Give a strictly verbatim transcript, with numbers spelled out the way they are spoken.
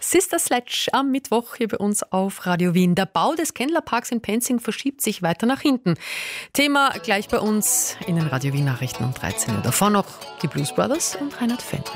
Sister Sledge am Mittwoch hier bei uns auf Radio Wien. Der Bau des Kendler-Parks in Penzing verschiebt sich weiter nach hinten. Thema gleich bei uns in den Radio Wien Nachrichten um dreizehn Uhr. Davor noch die Blues Brothers und Reinhard Fendrich.